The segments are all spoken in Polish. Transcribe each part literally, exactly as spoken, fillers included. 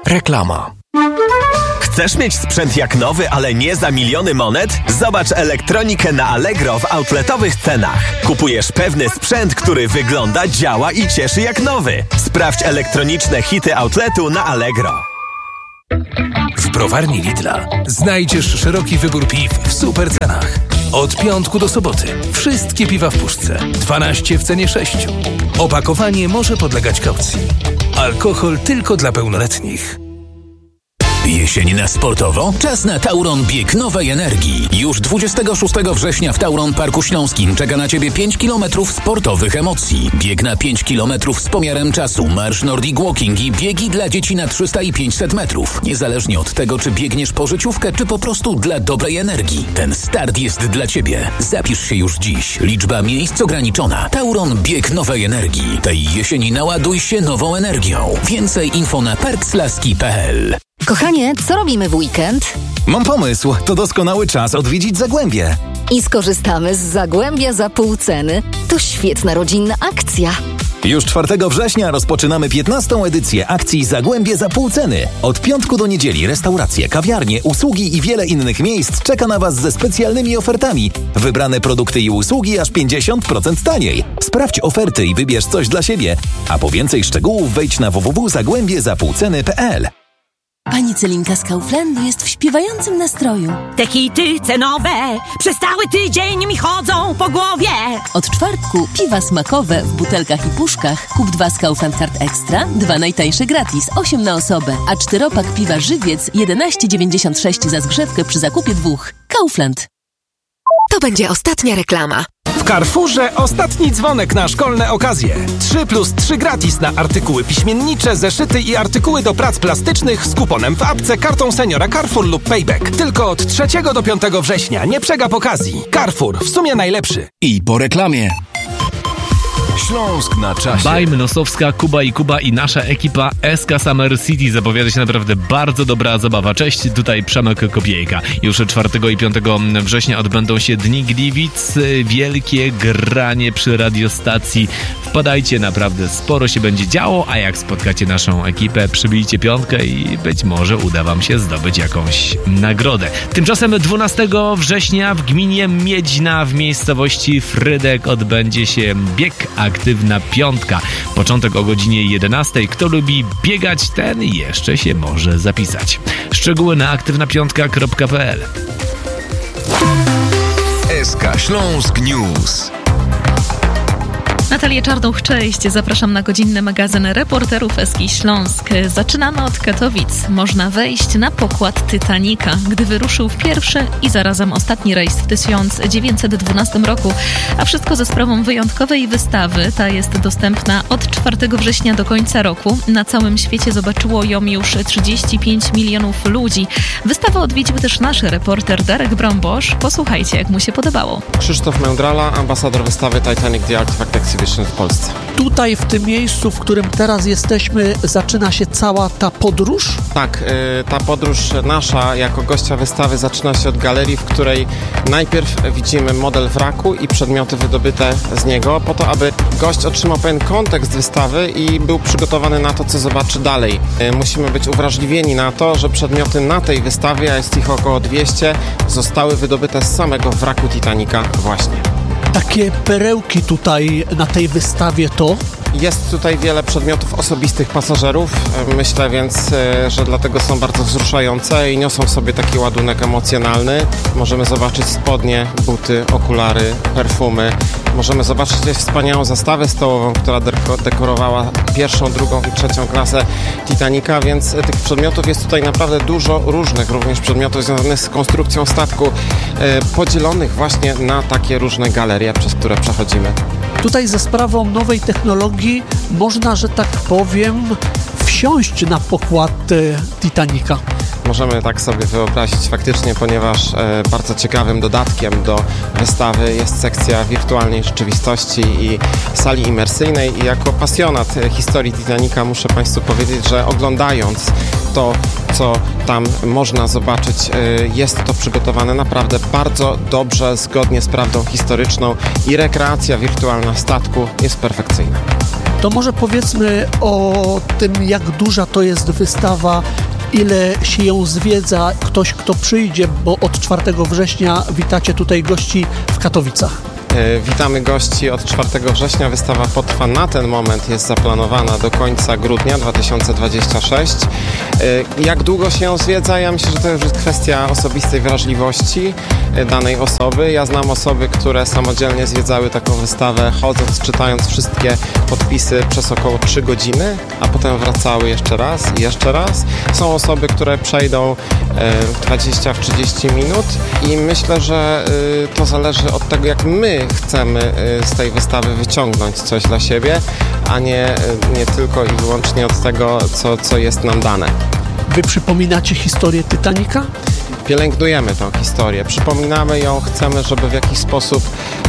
Reklama. Chcesz mieć sprzęt jak nowy, ale nie za miliony monet? Zobacz elektronikę na Allegro w outletowych cenach. Kupujesz pewny sprzęt, który wygląda, działa i cieszy jak nowy. Sprawdź elektroniczne hity outletu na Allegro. W browarni Lidla znajdziesz szeroki wybór piw w super cenach. Od piątku do soboty wszystkie piwa w puszce. dwanaście w cenie sześciu. Opakowanie może podlegać kaucji. Alkohol tylko dla pełnoletnich. Jesień na sportowo? Czas na Tauron Bieg Nowej Energii. Już dwudziestego szóstego września w Tauron Parku Śląskim czeka na Ciebie pięć kilometrów sportowych emocji. Bieg na pięć kilometrów z pomiarem czasu, marsz Nordic Walking i biegi dla dzieci na trzysta i pięćset metrów. Niezależnie od tego, czy biegniesz po życiówkę, czy po prostu dla dobrej energii. Ten start jest dla Ciebie. Zapisz się już dziś. Liczba miejsc ograniczona. Tauron Bieg Nowej Energii. Tej jesieni naładuj się nową energią. Więcej info na parkslaski kropka p l. Kochanie, co robimy w weekend? Mam pomysł, to doskonały czas odwiedzić Zagłębie. I skorzystamy z Zagłębia za pół ceny. To świetna rodzinna akcja. Już czwartego września rozpoczynamy piętnastą edycję akcji Zagłębie za pół ceny. Od piątku do niedzieli restauracje, kawiarnie, usługi i wiele innych miejsc czeka na Was ze specjalnymi ofertami. Wybrane produkty i usługi aż pięćdziesiąt procent taniej. Sprawdź oferty i wybierz coś dla siebie. A po więcej szczegółów wejdź na w w w kropka zagłębie za pół ceny kropka p l. Pani Celinka z Kauflandu jest w śpiewającym nastroju. Te hity cenowe przez cały tydzień mi chodzą po głowie. Od czwartku piwa smakowe w butelkach i puszkach. Kup dwa z Kaufland Card Extra, dwa najtańsze gratis, osiem na osobę. A czteropak piwa Żywiec jedenaście dziewięćdziesiąt sześć za zgrzewkę przy zakupie dwóch. Kaufland. To będzie ostatnia reklama. W Carrefourze ostatni dzwonek na szkolne okazje. trzy plus trzy gratis na artykuły piśmiennicze, zeszyty i artykuły do prac plastycznych z kuponem w apce, kartą seniora Carrefour lub Payback. Tylko od trzeciego do piątego września. Nie przegap okazji. Carrefour, w sumie najlepszy. I po reklamie. Śląsk na czasie. Bajm, Nosowska, Kuba i Kuba i nasza ekipa S K Summer City. Zapowiada się naprawdę bardzo dobra zabawa. Cześć, tutaj Przemek Kopiejka. Już czwartego i piątego września odbędą się Dni Gliwic. Wielkie granie przy radiostacji. Wpadajcie, naprawdę sporo się będzie działo, a jak spotkacie naszą ekipę, przybijcie piątkę i być może uda Wam się zdobyć jakąś nagrodę. Tymczasem dwunastego września w gminie Miedźna w miejscowości Frydek odbędzie się bieg Aktywna Piątka. Początek o godzinie jedenastej. Kto lubi biegać, ten jeszcze się może zapisać. Szczegóły na aktywna piątka kropka p l. S K Śląsk News. Natalia Czarnuch, cześć. Zapraszam na godzinny magazyn reporterów S K Śląsk. Zaczynamy od Katowic. Można wejść na pokład Titanica, gdy wyruszył w pierwszy i zarazem ostatni rejs w tysiąc dziewięćset dwunastym roku. A wszystko ze sprawą wyjątkowej wystawy. Ta jest dostępna od czwartego września do końca roku. Na całym świecie zobaczyło ją już trzydzieści pięć milionów ludzi. Wystawę odwiedził też nasz reporter Darek Brombosz. Posłuchajcie, jak mu się podobało. Krzysztof Mędrala, ambasador wystawy Titanic The Artifact Exhibition w Polsce. Tutaj, w tym miejscu, w którym teraz jesteśmy, zaczyna się cała ta podróż? Tak, yy, ta podróż nasza jako gościa wystawy zaczyna się od galerii, w której najpierw widzimy model wraku i przedmioty wydobyte z niego, po to, aby gość otrzymał pewien kontekst wystawy i był przygotowany na to, co zobaczy dalej. Yy, musimy być uwrażliwieni na to, że przedmioty na tej wystawie, a jest ich około dwieście, zostały wydobyte z samego wraku Titanica właśnie. Takie perełki tutaj na tej wystawie to? Jest tutaj wiele przedmiotów osobistych pasażerów, myślę więc, że dlatego są bardzo wzruszające i niosą w sobie taki ładunek emocjonalny. Możemy zobaczyć spodnie, buty, okulary, perfumy. Możemy zobaczyć też wspaniałą zastawę stołową, która dekorowała pierwszą, drugą i trzecią klasę Titanica, więc tych przedmiotów jest tutaj naprawdę dużo różnych, również przedmiotów związanych z konstrukcją statku, podzielonych właśnie na takie różne galerie, przez które przechodzimy. Tutaj za sprawą nowej technologii można, że tak powiem, wsiąść na pokład Titanica. Możemy tak sobie wyobrazić faktycznie, ponieważ e, bardzo ciekawym dodatkiem do wystawy jest sekcja wirtualnej rzeczywistości i sali imersyjnej i jako pasjonat historii Titanica muszę Państwu powiedzieć, że oglądając to, co tam można zobaczyć, e, jest to przygotowane naprawdę bardzo dobrze, zgodnie z prawdą historyczną i rekreacja wirtualna statku jest perfekcyjna. To może powiedzmy o tym, jak duża to jest wystawa, ile się ją zwiedza, ktoś, kto przyjdzie, bo od czwartego września witacie tutaj gości w Katowicach. Witamy gości od czwartego września. Wystawa potrwa na ten moment, jest zaplanowana do końca grudnia dwa tysiące dwudziestego szóstego. Jak długo się ją zwiedza? Ja myślę, że to już jest kwestia osobistej wrażliwości danej osoby. Ja znam osoby, które samodzielnie zwiedzały taką wystawę, chodząc, czytając wszystkie podpisy przez około trzy godziny, a potem wracały jeszcze raz i jeszcze raz. Są osoby, które przejdą dwadzieścia do trzydziestu minut i myślę, że to zależy od tego, jak my chcemy z tej wystawy wyciągnąć coś dla siebie, a nie, nie tylko i wyłącznie od tego, co, co jest nam dane. Wy przypominacie historię Titanica? Pielęgnujemy tę historię, przypominamy ją, chcemy, żeby w jakiś sposób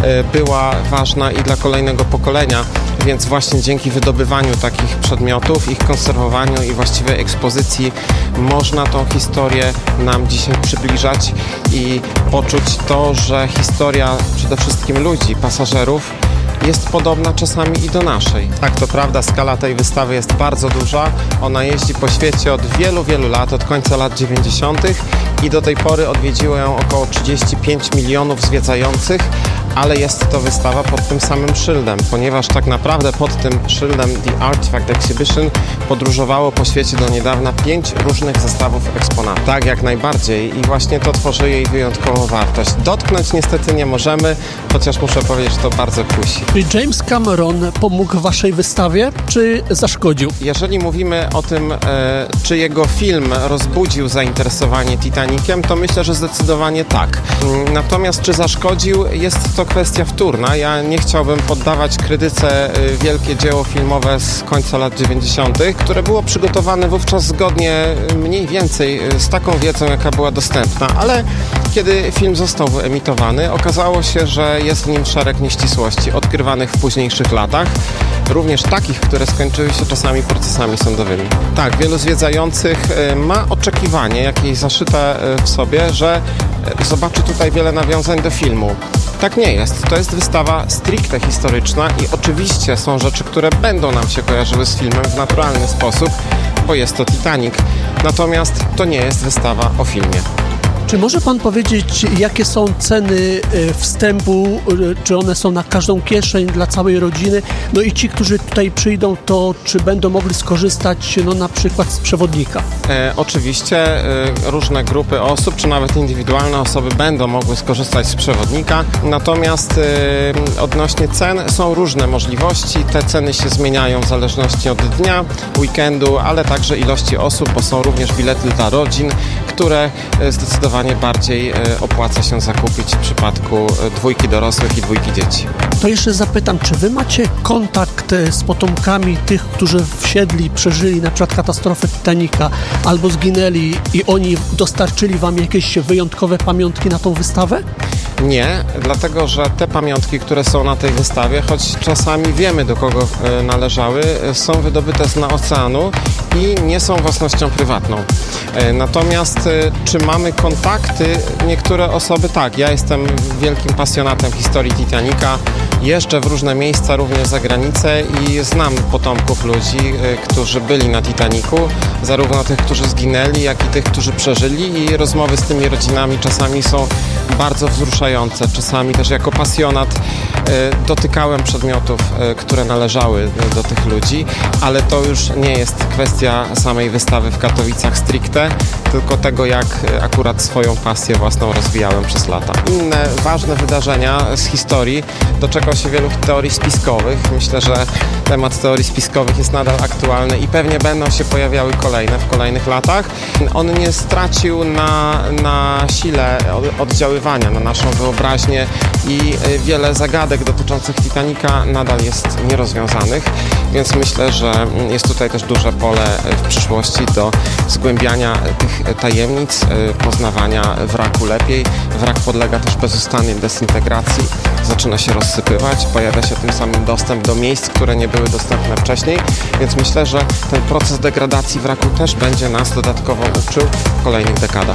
była ważna i dla kolejnego pokolenia, więc właśnie dzięki wydobywaniu takich przedmiotów, ich konserwowaniu i właściwej ekspozycji można tą historię nam dzisiaj przybliżać i poczuć to, że historia przede wszystkim ludzi, pasażerów, jest podobna czasami i do naszej. Tak, to prawda, skala tej wystawy jest bardzo duża. Ona jeździ po świecie od wielu, wielu lat, od końca lat dziewięćdziesiątych i do tej pory odwiedziło ją około trzydzieści pięć milionów zwiedzających, ale jest to wystawa pod tym samym szyldem, ponieważ tak naprawdę pod tym szyldem The Artifact Exhibition podróżowało po świecie do niedawna pięć różnych zestawów eksponatów. Tak, jak najbardziej i właśnie to tworzy jej wyjątkową wartość. Dotknąć niestety nie możemy, chociaż muszę powiedzieć, że to bardzo kusi. Czy James Cameron pomógł waszej wystawie, czy zaszkodził? Jeżeli mówimy o tym, e, czy jego film rozbudził zainteresowanie Titaniciem, to myślę, że zdecydowanie tak. Natomiast czy zaszkodził, jest to kwestia wtórna. Ja nie chciałbym poddawać krytyce e, wielkie dzieło filmowe z końca lat dziewięćdziesiątych, które było przygotowane wówczas zgodnie mniej więcej z taką wiedzą, jaka była dostępna, ale kiedy film został wyemitowany, okazało się, że jest w nim szereg nieścisłości odkrywanych w późniejszych latach, również takich, które skończyły się czasami procesami sądowymi. Tak, wielu zwiedzających ma oczekiwanie, jakieś zaszyte w sobie, że zobaczy tutaj wiele nawiązań do filmu. Tak nie jest. To jest wystawa stricte historyczna i oczywiście są rzeczy, które będą nam się kojarzyły z filmem w naturalny sposób, bo jest to Titanic. Natomiast to nie jest wystawa o filmie. Czy może pan powiedzieć, jakie są ceny wstępu, czy one są na każdą kieszeń dla całej rodziny? No i ci, którzy tutaj przyjdą, to czy będą mogli skorzystać no, na przykład z przewodnika? E, oczywiście e, różne grupy osób, czy nawet indywidualne osoby będą mogły skorzystać z przewodnika, natomiast e, odnośnie cen są różne możliwości. Te ceny się zmieniają w zależności od dnia, weekendu, ale także ilości osób, bo są również bilety dla rodzin, które zdecydowanie bardziej opłaca się zakupić w przypadku dwójki dorosłych i dwójki dzieci. To jeszcze zapytam, czy wy macie kontakt z potomkami tych, którzy wsiedli, przeżyli na przykład katastrofę Titanica albo zginęli i oni dostarczyli wam jakieś wyjątkowe pamiątki na tą wystawę? Nie, dlatego że te pamiątki, które są na tej wystawie, choć czasami wiemy, do kogo należały, są wydobyte z dna oceanu i nie są własnością prywatną. Natomiast czy mamy kontakty? Niektóre osoby tak. Ja jestem wielkim pasjonatem historii Titanica. Jeżdżę w różne miejsca, również za granicę i znam potomków ludzi, którzy byli na Titanicu, zarówno tych, którzy zginęli, jak i tych, którzy przeżyli i rozmowy z tymi rodzinami czasami są bardzo wzruszające. Czasami też jako pasjonat dotykałem przedmiotów, które należały do tych ludzi, ale to już nie jest kwestia samej wystawy w Katowicach stricte, tylko tego, jak akurat swoją pasję własną rozwijałem przez lata. Inne ważne wydarzenia z historii doczekał się wielu teorii spiskowych. Myślę, że temat teorii spiskowych jest nadal aktualny i pewnie będą się pojawiały kolejne w kolejnych latach. On nie stracił na, na sile oddziaływania na naszą wyobraźnię i wiele zagadek dotyczących Titanica nadal jest nierozwiązanych, więc myślę, że jest tutaj też duże pole w przyszłości do zgłębiania tych tajemnic, poznawania wraku lepiej. Wrak podlega też bezustannej dezintegracji, zaczyna się rozsypywać, pojawia się tym samym dostęp do miejsc, które nie były dostępne wcześniej, więc myślę, że ten proces degradacji wraku też będzie nas dodatkowo uczył w kolejnych dekadach.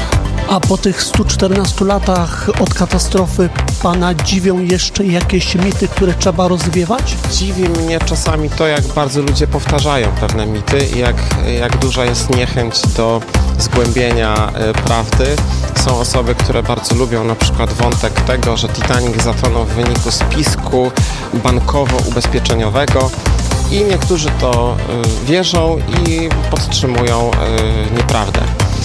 A po tych stu czternastu latach od katastrofy pana dziwią jeszcze jakieś mity, które trzeba rozwiewać? Dziwi mnie czasami to, jak bardzo ludzie powtarzają pewne mity i jak, jak duża jest niechęć do zgłębienia y, prawdy. Są osoby, które bardzo lubią na przykład wątek tego, że Titanic zatonął w wyniku spisku bankowo-ubezpieczeniowego i niektórzy to y, wierzą i podtrzymują y, nieprawdę.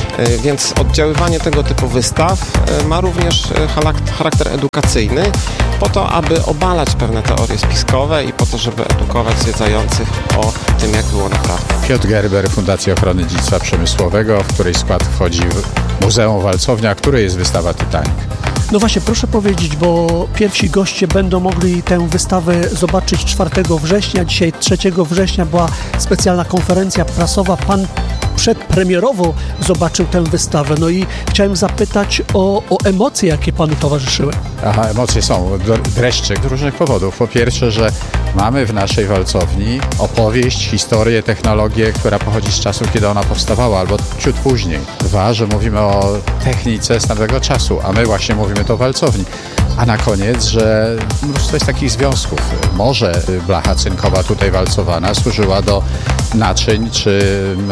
Więc oddziaływanie tego typu wystaw ma również charakter edukacyjny po to, aby obalać pewne teorie spiskowe i po to, żeby edukować zwiedzających o tym, jak było naprawdę. Piotr Gerber, Fundacja Ochrony Dziedzictwa Przemysłowego, w której skład wchodzi Muzeum Walcownia, które jest wystawa Titanic. No właśnie, proszę powiedzieć, bo pierwsi goście będą mogli tę wystawę zobaczyć czwartego września. Dzisiaj trzeciego września była specjalna konferencja prasowa. Pan przedpremierowo zobaczył tę wystawę. No i chciałem zapytać o, o emocje, jakie panu towarzyszyły. Aha, emocje są. Dreszcze z różnych powodów. Po pierwsze, że mamy w naszej walcowni opowieść, historię, technologię, która pochodzi z czasu, kiedy ona powstawała, albo ciut później. Dwa, że mówimy o technice z tamtego czasu, a my właśnie mówimy to o walcowni. A na koniec, że mnóstwo jest takich związków. Może blacha cynkowa tutaj walcowana służyła do naczyń czy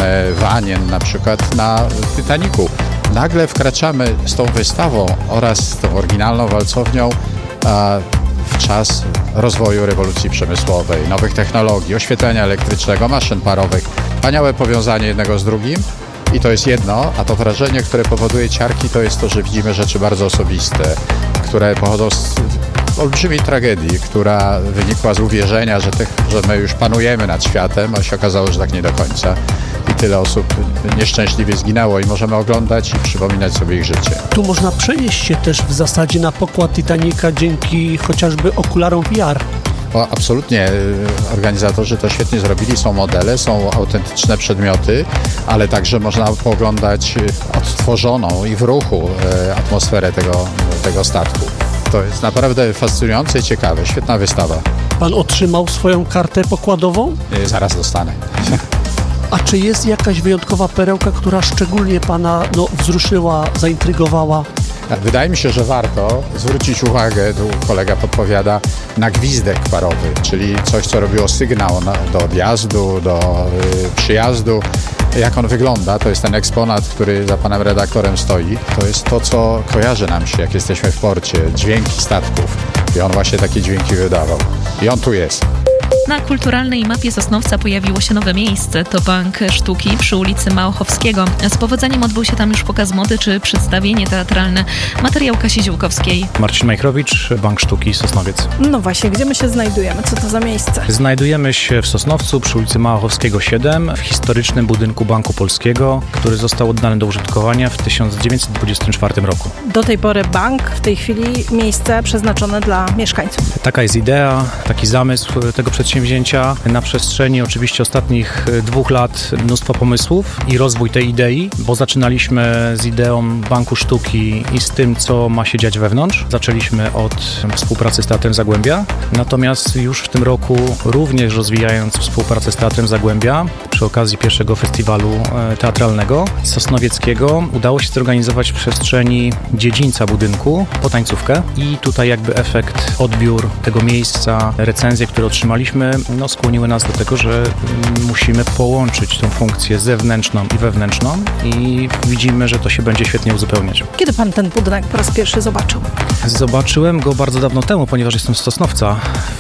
wanien na przykład na Titanicu. Nagle wkraczamy z tą wystawą oraz z tą oryginalną walcownią a, w czas rozwoju rewolucji przemysłowej, nowych technologii, oświetlenia elektrycznego, maszyn parowych. Wspaniałe powiązanie jednego z drugim. I to jest jedno, a to wrażenie, które powoduje ciarki, to jest to, że widzimy rzeczy bardzo osobiste, które pochodzą z olbrzymiej tragedii, która wynikła z uwierzenia, że, tych, że my już panujemy nad światem, a się okazało, że tak nie do końca. I tyle osób nieszczęśliwie zginęło i możemy oglądać i przypominać sobie ich życie. Tu można przenieść się też w zasadzie na pokład Titanica dzięki chociażby okularom V R. O, absolutnie. Organizatorzy to świetnie zrobili. Są modele, są autentyczne przedmioty, ale także można pooglądać odtworzoną i w ruchu e, atmosferę tego, tego statku. To jest naprawdę fascynujące i ciekawe. Świetna wystawa. Pan otrzymał swoją kartę pokładową? E, zaraz dostanę. A czy jest jakaś wyjątkowa perełka, która szczególnie pana no, wzruszyła, zaintrygowała? Wydaje mi się, że warto zwrócić uwagę, tu kolega podpowiada, na gwizdek parowy, czyli coś, co robiło sygnał na, do odjazdu, do y, przyjazdu. Jak on wygląda, to jest ten eksponat, który za panem redaktorem stoi. To jest to, co kojarzy nam się, jak jesteśmy w porcie, dźwięki statków. I on właśnie takie dźwięki wydawał. I on tu jest. Na kulturalnej mapie Sosnowca pojawiło się nowe miejsce. To Bank Sztuki przy ulicy Małachowskiego. Z powodzeniem odbył się tam już pokaz mody czy przedstawienie teatralne. Materiał Kasi Ziółkowskiej. Marcin Majchrowicz, Bank Sztuki Sosnowiec. No właśnie, gdzie my się znajdujemy? Co to za miejsce? Znajdujemy się w Sosnowcu przy ulicy Małachowskiego siedem, w historycznym budynku Banku Polskiego, który został oddany do użytkowania w tysiąc dziewięćset dwudziestym czwartym roku. Do tej pory bank, w tej chwili miejsce przeznaczone dla mieszkańców. Taka jest idea, taki zamysł tego przedsięwzięcia. Na przestrzeni oczywiście ostatnich dwóch lat mnóstwo pomysłów i rozwój tej idei, bo zaczynaliśmy z ideą Banku Sztuki i z tym, co ma się dziać wewnątrz. Zaczęliśmy od współpracy z Teatrem Zagłębia, natomiast już w tym roku również rozwijając współpracę z Teatrem Zagłębia przy okazji pierwszego festiwalu teatralnego sosnowieckiego udało się zorganizować w przestrzeni dziedzińca budynku potańcówkę i tutaj jakby efekt, odbiór tego miejsca, recenzje, które otrzymaliśmy, no, skłoniły nas do tego, że musimy połączyć tą funkcję zewnętrzną i wewnętrzną i widzimy, że to się będzie świetnie uzupełniać. Kiedy pan ten budynek po raz pierwszy zobaczył? Zobaczyłem go bardzo dawno temu, ponieważ jestem z Sosnowca.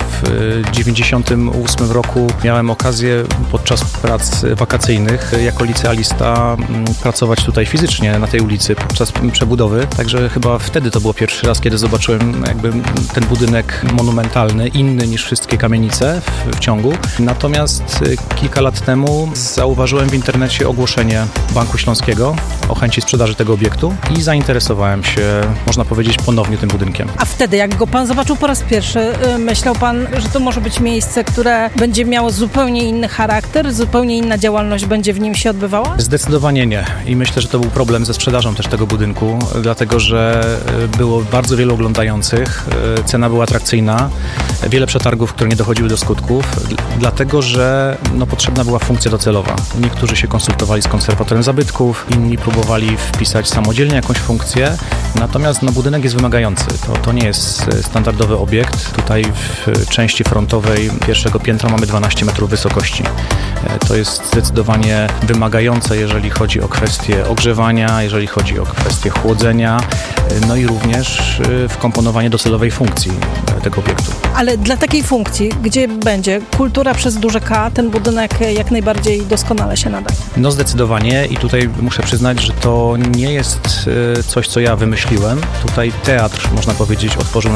W dziewięćdziesiątym ósmym roku miałem okazję podczas prac wakacyjnych jako licealista pracować tutaj fizycznie na tej ulicy podczas przebudowy, także chyba wtedy to było pierwszy raz, kiedy zobaczyłem jakby ten budynek monumentalny, inny niż wszystkie kamienice w, w ciągu. Natomiast kilka lat temu zauważyłem w internecie ogłoszenie Banku Śląskiego o chęci sprzedaży tego obiektu i zainteresowałem się, można powiedzieć, ponownie tym budynkiem. A wtedy, jak go pan zobaczył po raz pierwszy, myślał pan, że to może być miejsce, które będzie miało zupełnie inny charakter, zupełnie inna działalność będzie w nim się odbywała? Zdecydowanie nie. I myślę, że to był problem ze sprzedażą też tego budynku, dlatego że było bardzo wielu oglądających, cena była atrakcyjna, wiele przetargów, które nie dochodziły do skutków, dlatego że no, potrzebna była funkcja docelowa. Niektórzy się konsultowali z konserwatorem zabytków, inni próbowali wpisać samodzielnie jakąś funkcję, natomiast no, budynek jest wymagający. To, to nie jest standardowy obiekt. Tutaj w części frontowej pierwszego piętra mamy dwanaście metrów wysokości. To jest zdecydowanie wymagające, jeżeli chodzi o kwestie ogrzewania, jeżeli chodzi o kwestie chłodzenia, no i również wkomponowanie docelowej funkcji tego obiektu. Ale dla takiej funkcji, gdzie będzie kultura przez duże K, ten budynek jak najbardziej doskonale się nadaje. No zdecydowanie i tutaj muszę przyznać, że to nie jest coś, co ja wymyśliłem. Tutaj teatr, można powiedzieć, otworzył